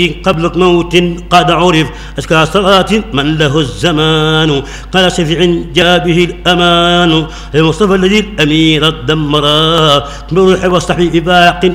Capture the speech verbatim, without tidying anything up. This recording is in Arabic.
قبل موت قد عرف أزكى صلاة من له الزمان قال شفيع جاء به الأمان المصطفى الذي الأمير الدمرا بروح وصحبه باق